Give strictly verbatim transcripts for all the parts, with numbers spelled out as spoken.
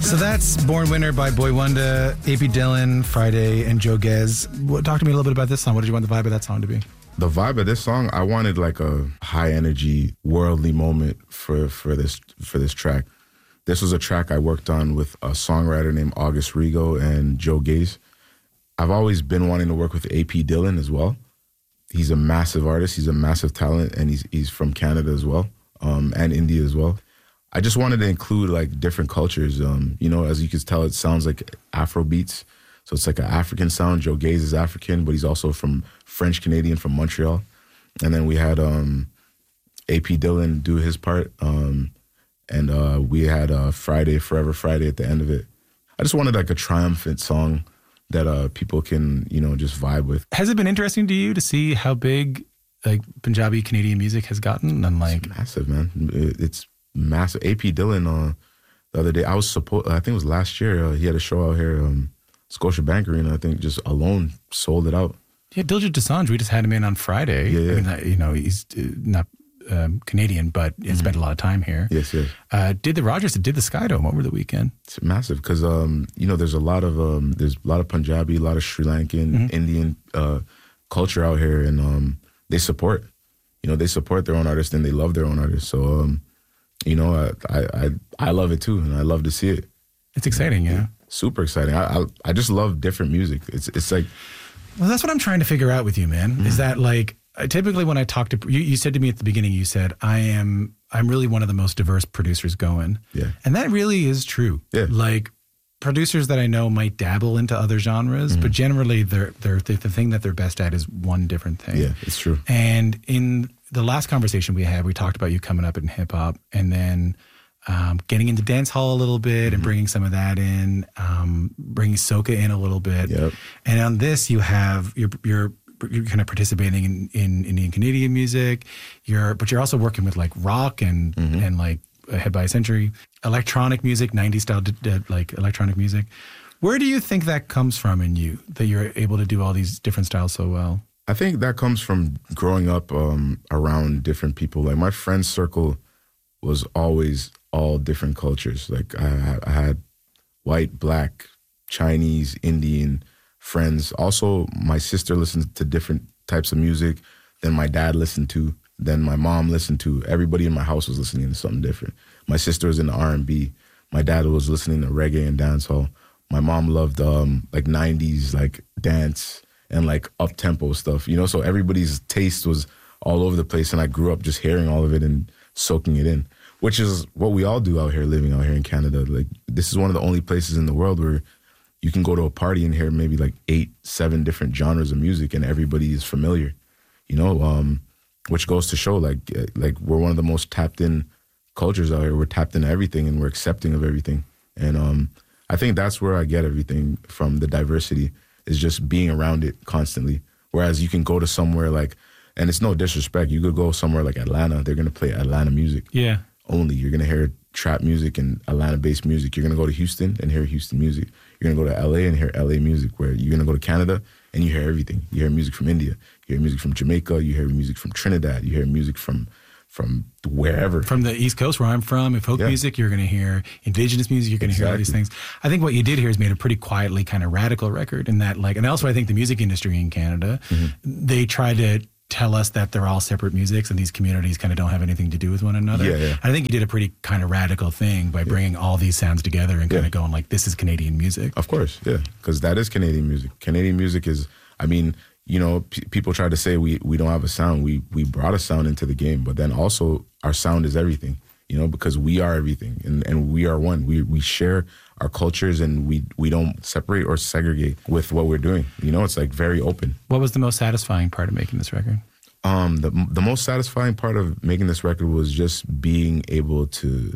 So that's Born Winner by Boy Wonder, A P Dylan, Friday, and Joe Gez. What, talk to me a little bit about this song. What did you want the vibe of that song to be? The vibe of this song, I wanted like a high energy, worldly moment for, for this for this track. This was a track I worked on with a songwriter named August Rigo and Joe Gez. I've always been wanting to work with A P Dylan as well. He's a massive artist. He's a massive talent, and he's he's from Canada as well, um, and India as well. I just wanted to include like different cultures. Um, you know, as you can tell, it sounds like Afro beats. So it's like an African sound. Joe Gez is African, but he's also from French Canadian from Montreal. And then we had um, A P Dylan do his part. Um, and uh, we had uh, Friday, Forever Friday at the end of it. I just wanted like a triumphant song that uh, people can, you know, just vibe with. Has it been interesting to you to see how big like Punjabi Canadian music has gotten? And like, it's massive, man. It's massive. A P Dylan, uh, the other day, I was supposed, I think it was last year, uh, he had a show out here, um, Scotiabank Arena, I think, just alone sold it out. Yeah, Diljit Dosanjh, we just had him in on Friday. Yeah, yeah. I mean, uh, you know, he's uh, not um, Canadian, but he mm-hmm. spent a lot of time here. Yes, yes. Uh, did the Rogers, did the Skydome over the weekend. It's massive because, um, you know, there's a lot of, um, there's a lot of Punjabi, a lot of Sri Lankan, mm-hmm. Indian uh, culture out here, and um, they support, you know, they support their own artists and they love their own artists. So, um, you know, I, I I love it too, and I love to see it. It's exciting, yeah. Super exciting. I, I I just love different music. It's it's like, well, that's what I'm trying to figure out with you, man. Mm-hmm. Is that like I, typically when I talk to you, you said to me at the beginning, you said I am I'm really one of the most diverse producers going. Yeah, and that really is true. Yeah, like producers that I know might dabble into other genres, mm-hmm. but generally they're they're the, the thing that they're best at is one different thing. Yeah, it's true. And in the last conversation we had, we talked about you coming up in hip hop and then um, getting into dance hall a little bit mm-hmm. and bringing some of that in, um, bringing soca in a little bit. Yep. And on this, you have you're you're you're kind of participating in, in Indian Canadian music. You're but you're also working with like rock and mm-hmm. and like Head by a Century, electronic music, nineties style d- d- like electronic music. Where do you think that comes from in you that you're able to do all these different styles so well? I think that comes from growing up um, around different people. Like my friend circle was always all different cultures. Like I, I had white, black, Chinese, Indian friends. Also, my sister listened to different types of music than my dad listened to, than my mom listened to. Everybody in my house was listening to something different. My sister was into R and B. My dad was listening to reggae and dancehall. My mom loved um, like nineties, like dance and like up-tempo stuff, you know? So everybody's taste was all over the place, and I grew up just hearing all of it and soaking it in, which is what we all do out here, living out here in Canada. Like, this is one of the only places in the world where you can go to a party and hear maybe like eight, seven different genres of music, and everybody is familiar, you know? Um, which goes to show, like, like we're one of the most tapped-in cultures out here. We're tapped into everything, and we're accepting of everything. And um, I think that's where I get everything from, the diversity, is just being around it constantly. Whereas you can go to somewhere like, and it's no disrespect, you could go somewhere like Atlanta, they're going to play Atlanta music. Yeah. Only. You're going to hear trap music and Atlanta-based music. You're going to go to Houston and hear Houston music. You're going to go to L A and hear L A music, where you're going to go to Canada and you hear everything. You hear music from India. You hear music from Jamaica. You hear music from Trinidad. You hear music from from wherever. From the East Coast, where I'm from, in folk yeah. music, you're going to hear indigenous music, you're going to exactly. hear all these things. I think what you did here is made a pretty quietly kind of radical record in that, like, and also I think the music industry in Canada, mm-hmm. they try to tell us that they're all separate musics and these communities kind of don't have anything to do with one another. Yeah, yeah. I think you did a pretty kind of radical thing by bringing yeah. all these sounds together and kind yeah. of going like, this is Canadian music. Of course, yeah, because that is Canadian music. Canadian music is, I mean, you know, p- people try to say we, we don't have a sound. We we brought a sound into the game, but then also our sound is everything, you know, because we are everything, and, and we are one. We we share our cultures, and we, we don't separate or segregate with what we're doing. You know, it's like very open. What was the most satisfying part of making this record? Um, the the most satisfying part of making this record was just being able to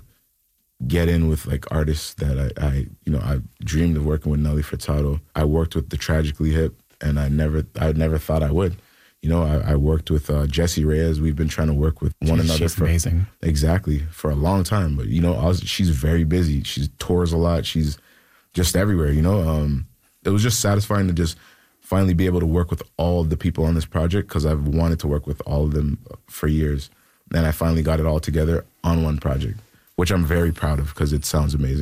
get in with like artists that I, I you know, I dreamed of working with. Nelly Furtado. I worked with the Tragically Hip, and I never I never thought I would. You know, I, I worked with uh, Jessie Reyes. We've been trying to work with one she's, another she's for amazing. Exactly, for a long time. But you know, I was, she's very busy. She tours a lot. She's just everywhere. You know, um, it was just satisfying to just finally be able to work with all the people on this project, because I've wanted to work with all of them for years, and I finally got it all together on one project, which I'm very proud of because it sounds amazing.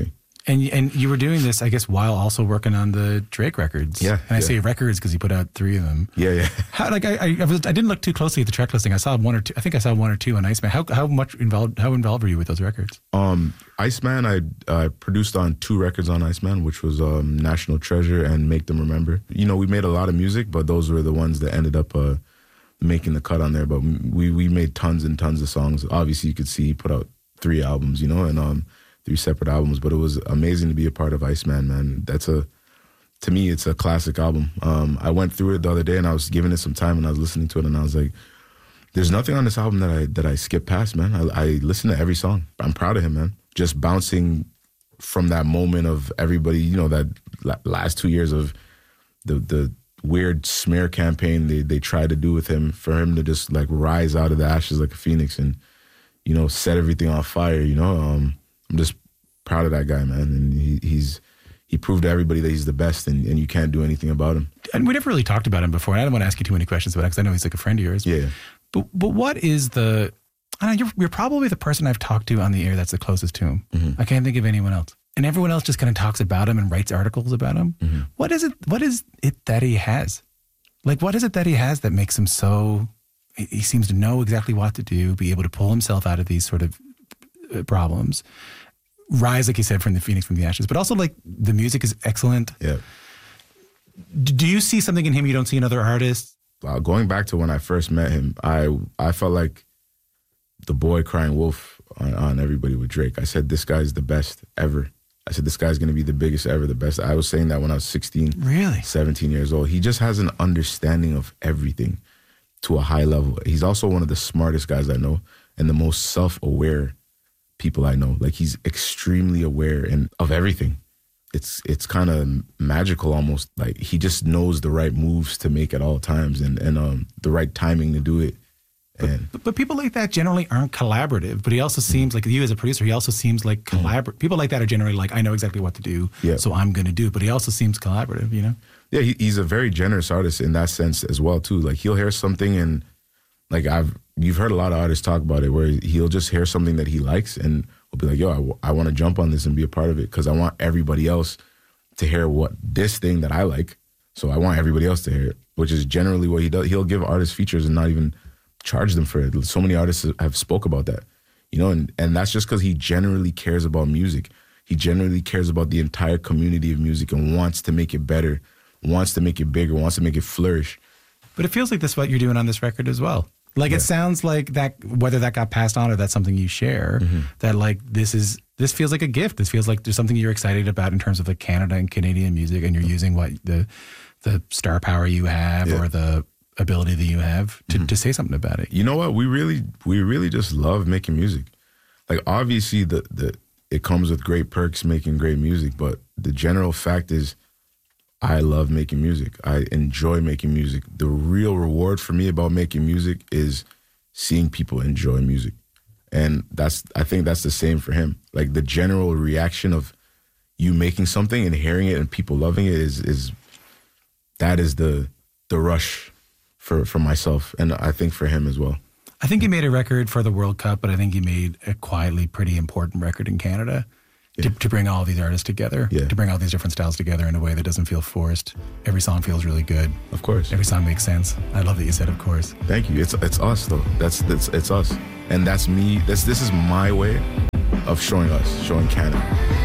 And and you were doing this, I guess, while also working on the Drake records. Yeah. And I yeah. say records because you put out three of them. Yeah, yeah. How like I I, I, was, I didn't look too closely at the track listing. I saw one or two. I think I saw one or two on Iceman. How how much involved? How involved were you with those records? Um, Iceman, I I produced on two records on Iceman, which was um, National Treasure and Make Them Remember. You know, we made a lot of music, but those were the ones that ended up uh, making the cut on there. But we we made tons and tons of songs. Obviously, you could see he put out three albums, you know, and um. three separate albums, but it was amazing to be a part of Iceman, man. That's a, to me, it's a classic album. Um, I went through it the other day and I was giving it some time and I was listening to it and I was like, there's nothing on this album that I that I skip past, man. I, I listen to every song. I'm proud of him, man. Just bouncing from that moment of everybody, you know, that last two years of the the weird smear campaign they, they tried to do with him, for him to just like rise out of the ashes like a phoenix and, you know, set everything on fire, you know. Um, I'm just proud of that guy, man. And he, he's he proved to everybody that he's the best, and, and you can't do anything about him. And we never really talked about him before. And I don't want to ask you too many questions about it because I know he's like a friend of yours. Yeah. But but what is the? I don't know, you're you're probably the person I've talked to on the air that's the closest to him. Mm-hmm. I can't think of anyone else. And everyone else just kind of talks about him and writes articles about him. Mm-hmm. What is it? What is it that he has? Like, what is it that he has that makes him so? He seems to know exactly what to do, be able to pull himself out of these sort of problems, rise, like you said, from the phoenix from the ashes, but also like the music is excellent. Yeah. Do you see something in him you don't see in other artists? Uh, going back to when I first met him, I I felt like the boy crying wolf on, on everybody with Drake. I said, this guy's the best ever. I said, this guy's going to be the biggest ever, the best. I was saying that when I was sixteen, really, seventeen years old. He just has an understanding of everything to a high level. He's also one of the smartest guys I know and the most self-aware people I know. Like, he's extremely aware and of everything. It's it's kind of magical almost. Like, he just knows the right moves to make at all times and, and um, the right timing to do it. And but, but people like that generally aren't collaborative. But he also seems like, you as a producer, he also seems like collaborative. People like that are generally like, I know exactly what to do, yeah. so I'm going to do. But he also seems collaborative, you know? Yeah, he, he's a very generous artist in that sense as well, too. Like, he'll hear something and, like, I've you've heard a lot of artists talk about it, where he'll just hear something that he likes and will be like, yo, I, w- I want to jump on this and be a part of it because I want everybody else to hear what this thing that I like. So I want everybody else to hear it, which is generally what he does. He'll give artists features and not even charge them for it. So many artists have spoke about that, you know, and, and that's just because he generally cares about music. He generally cares about the entire community of music and wants to make it better, wants to make it bigger, wants to make it flourish. But it feels like that's what you're doing on this record as well. Like, yeah. It sounds like that, whether that got passed on or that's something you share, mm-hmm. that like this is, this feels like a gift. This feels like there's something you're excited about in terms of like Canada and Canadian music, and you're using what the the star power you have yeah. or the ability that you have to, mm-hmm. to say something about it. You know what? We really, we really just love making music. Like, obviously the, the, it comes with great perks making great music, but the general fact is I love making music. I enjoy making music. The real reward for me about making music is seeing people enjoy music. And that's, I think that's the same for him. Like, the general reaction of you making something and hearing it and people loving it is, is that is the, the rush for, for myself, and I think for him as well. I think he made a record for the World Cup, but I think he made a quietly pretty important record in Canada yeah. to, to bring all these artists together, yeah. to bring all these different styles together in a way that doesn't feel forced. Every song feels really good. Of course. Every song makes sense. I love that you said, of course. Thank you. It's it's us, though. That's, that's it's us. And that's me. That's, this is my way of showing us, showing Canada.